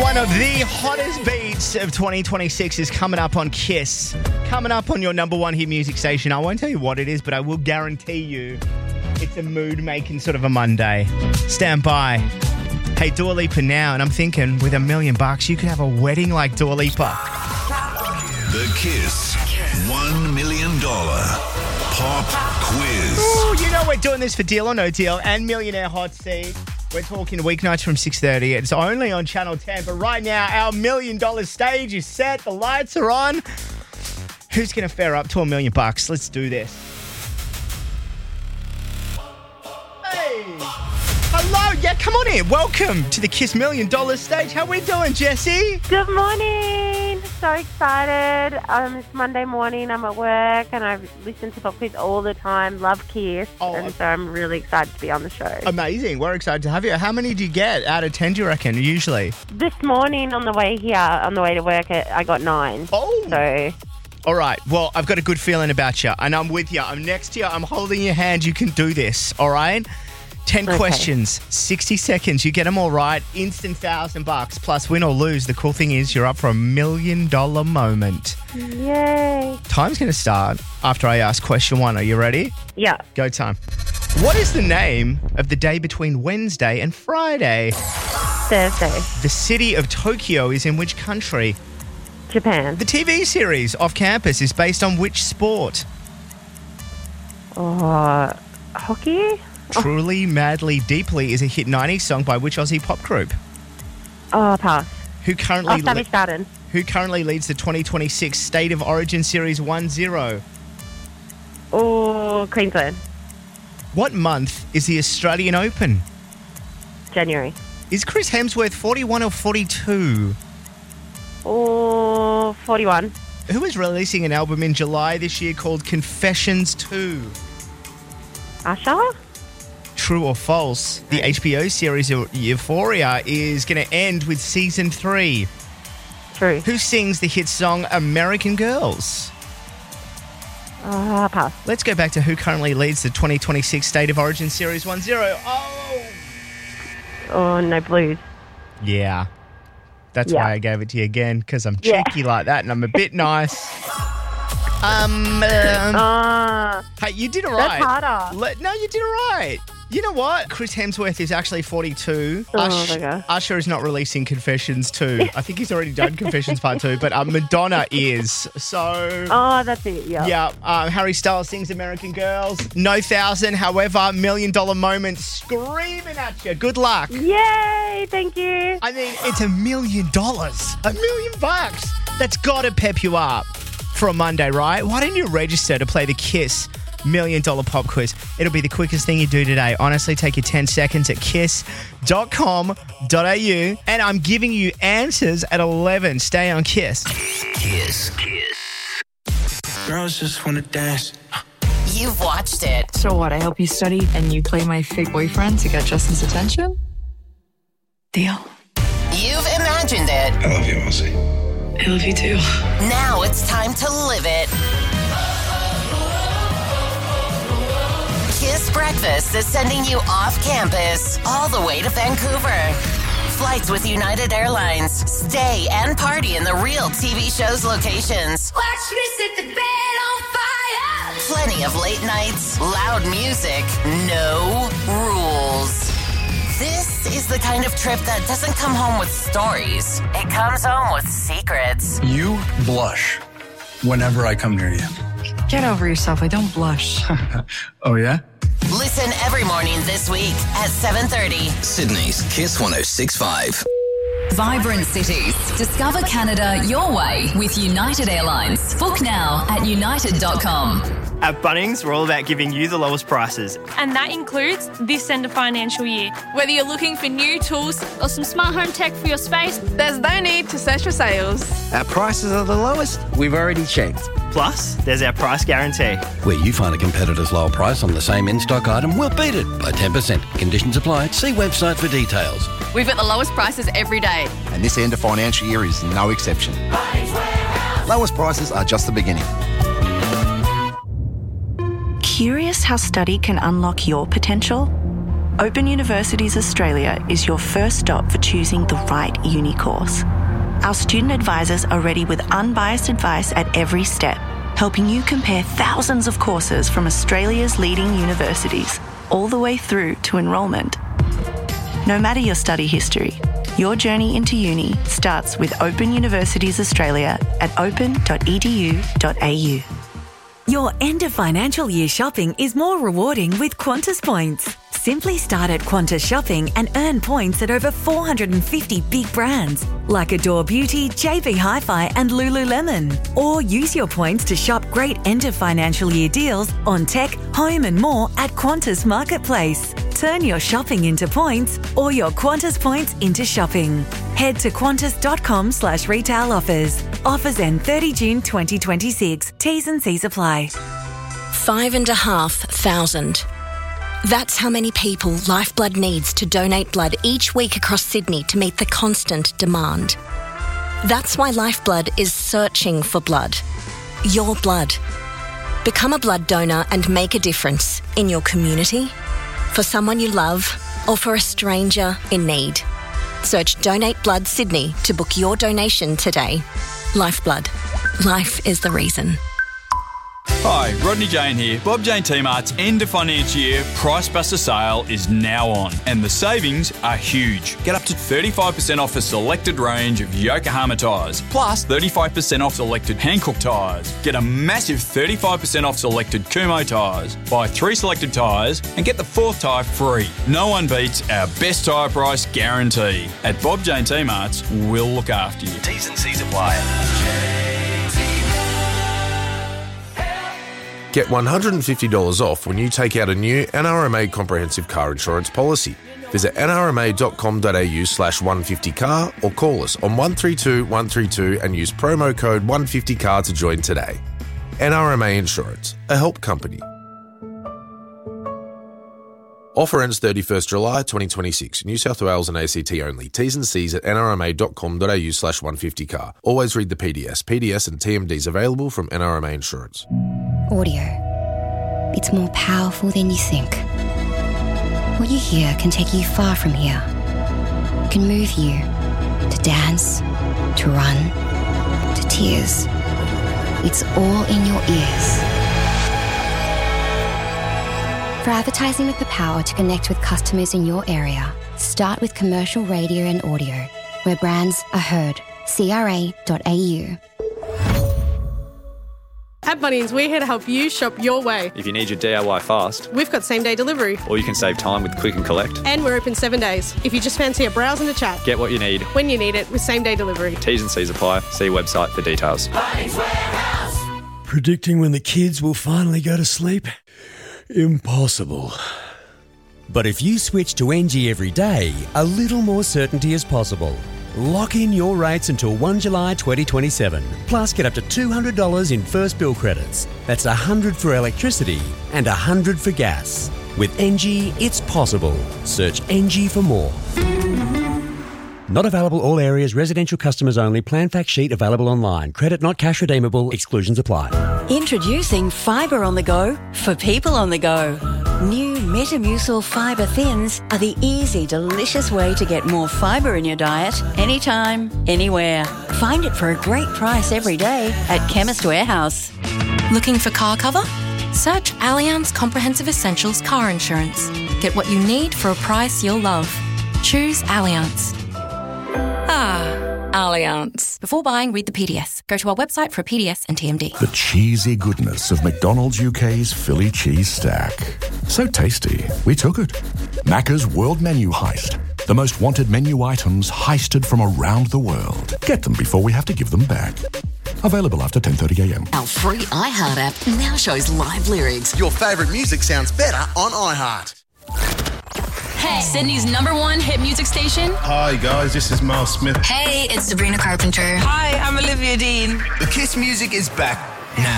One of the hottest beats of 2026 is coming up on Kiss. Coming up on your number one hit music station. I won't tell you what it is, but I will guarantee you it's a mood-making sort of a Monday. Stand by. Hey, Dua Lipa now, and I'm thinking with $1 million, you could have a wedding like Dua Lipa. The Kiss $1 million Pop Quiz. Ooh, you know we're doing this for Deal or No Deal and Millionaire Hot Seat. We're talking weeknights from 6:30. It's only on Channel 10, but right now our $1 million stage is set. The lights are on. Who's going to fare up to $1 million? Let's do this. Hey! Hello! Yeah, come on in. Welcome to the Kiss $1 million stage. How we doing, Jessie? Good morning. So excited. It's Monday morning. I'm at work and I listen to Pop Quiz all the time. Love Kiss. And so I'm really excited to be on the show. Amazing. We're excited to have you. How many do you get out of 10, do you reckon, usually? This morning on the way here, on the way to work, I got 9. Oh. So... All right. Well, I've got a good feeling about you and I'm with you. I'm next to you. I'm holding your hand. You can do this. All right? 10 questions, 60 seconds. You get them all right. Instant $1,000 plus win or lose. The cool thing is you're up for $1 million moment. Yay. Time's going to start after I ask question 1. Are you ready? Yeah. Go time. What is the name of the day between Wednesday and Friday? Thursday. The city of Tokyo is in which country? Japan. The TV series Off Campus is based on which sport? Hockey? Truly, Madly, Deeply is a hit 90s song by which Aussie pop group? Pass. Who currently Savage Garden. Who currently leads the 2026 State of Origin Series 1-0? Queensland. What month is the Australian Open? January. Is Chris Hemsworth 41 or 42? 41. Who is releasing an album in July this year called Confessions 2? Usher? True or false? The HBO series Euphoria is going to end with season 3. True. Who sings the hit song American Girls? Pass. Let's go back to who currently leads the 2026 State of Origin Series 1-0. No, Blues. Yeah. That's why I gave it to you again, because I'm cheeky like that and I'm a bit nice. Hey, you did all right. That's harder. No, you did all right. You know what? Chris Hemsworth is actually 42. Usher is not releasing Confessions 2. I think he's already done Confessions Part 2, but Madonna is. So... that's it, yeah. Yeah. Harry Styles sings American Girls. No 1,000. However, $1 million moment screaming at you. Good luck. Yay, thank you. I mean, it's $1 million. $1 million. That's got to pep you up for a Monday, right? Why don't you register to play the Kiss $1 million pop quiz? It'll be the quickest thing you do today. Honestly, take your 10 seconds at kiss.com.au and I'm giving you answers at 11. Stay on Kiss. Kiss. Girls just wanna dance. You've watched it. So what, I help you study and you play my fake boyfriend to get Justin's attention? Deal. You've imagined it. I love you, Aussie. I love you too. Now it's time to live it. Kiss Breakfast is sending you off campus all the way to Vancouver. Flights with United Airlines. Stay and party in the real TV show's locations. Watch me set the bed on fire. Plenty of late nights, loud music, no rules. This is the kind of trip that doesn't come home with stories. It comes home with secrets. You blush whenever I come near you. Get over yourself. I don't blush. Oh, yeah? Listen every morning this week at 7:30. Sydney's Kiss 106.5. Vibrant cities. Discover Canada your way with United Airlines. Book now at united.com. At Bunnings, we're all about giving you the lowest prices. And that includes this end of financial year. Whether you're looking for new tools or some smart home tech for your space, there's no need to search for sales. Our prices are the lowest we've already checked. Plus, there's our price guarantee. Where you find a competitor's lower price on the same in-stock item, we'll beat it by 10%. Conditions apply. See website for details. We've got the lowest prices every day. And this end of financial year is no exception. Lowest prices are just the beginning. Curious how study can unlock your potential? Open Universities Australia is your first stop for choosing the right uni course. Our student advisors are ready with unbiased advice at every step, helping you compare thousands of courses from Australia's leading universities, all the way through to enrolment. No matter your study history, your journey into uni starts with Open Universities Australia at open.edu.au. Your end of financial year shopping is more rewarding with Qantas points. Simply start at Qantas Shopping and earn points at over 450 big brands like Adore Beauty, JB Hi-Fi and Lululemon. Or use your points to shop great end of financial year deals on tech, home and more at Qantas Marketplace. Turn your shopping into points or your Qantas points into shopping. Head to qantas.com/retail offers. Offers end 30 June 2026. T's and C's apply. 5,500. That's how many people Lifeblood needs to donate blood each week across Sydney to meet the constant demand. That's why Lifeblood is searching for blood. Your blood. Become a blood donor and make a difference in your community, for someone you love, or for a stranger in need. Search Donate Blood Sydney to book your donation today. Lifeblood. Life is the reason. Hi, Rodney Jane here. Bob Jane T-Mart's end of financial year Price Buster sale is now on and the savings are huge. Get up to 35% off a selected range of Yokohama tyres, plus 35% off selected Hankook tyres. Get a massive 35% off selected Kumho tyres. Buy 3 selected tyres and get the 4th tyre free. No one beats our best tyre price guarantee. At Bob Jane T-Mart's, we'll look after you. T's and C's apply. Get $150 off when you take out a new NRMA comprehensive car insurance policy. Visit nrma.com.au/150car or call us on 132 132 and use promo code 150car to join today. NRMA Insurance, a help company. Offer ends 31st July 2026. New South Wales and ACT only. T's and C's at nrma.com.au/150car. Always read the PDS. PDS and TMDs available from NRMA Insurance. Audio. It's more powerful than you think. What you hear can take you far from here. It can move you to dance, to run, to tears. It's all in your ears. For advertising with the power to connect with customers in your area, start with commercial radio and audio, where brands are heard. CRA.au. At Bunnings, we're here to help you shop your way. If you need your DIY fast, we've got same-day delivery. Or you can save time with Click and Collect. And we're open 7 days. If you just fancy a browse and a chat, get what you need, when you need it, with same-day delivery. T's and C's apply. See website for details. Bunnings Warehouse. Predicting when the kids will finally go to sleep? Impossible. But if you switch to NG every day, a little more certainty is possible. Lock in your rates until 1 July 2027. Plus, get up to $200 in first bill credits. That's $100 for electricity and $100 for gas. With NG, it's possible. Search NG for more. Not available all areas, residential customers only. Plan fact sheet available online. Credit not cash redeemable. Exclusions apply. Introducing Fibre on the Go for people on the go. New Metamucil Fibre Thins are the easy, delicious way to get more fibre in your diet anytime, anywhere. Find it for a great price every day at Chemist Warehouse. Looking for car cover? Search Allianz Comprehensive Essentials Car Insurance. Get what you need for a price you'll love. Choose Allianz. Allianz. Before buying, read the PDS. Go to our website for a PDS and TMD. The cheesy goodness of McDonald's UK's Philly cheese stack. So tasty, we took it. Macca's World Menu Heist. The most wanted menu items heisted from around the world. Get them before we have to give them back. Available after 10:30am. Our free iHeart app now shows live lyrics. Your favourite music sounds better on iHeart. Hey, Sydney's #1 hit music station. Hi guys, this is Miles Smith. Hey, it's Sabrina Carpenter. Hi, I'm Olivia Dean. The Kiss music is back.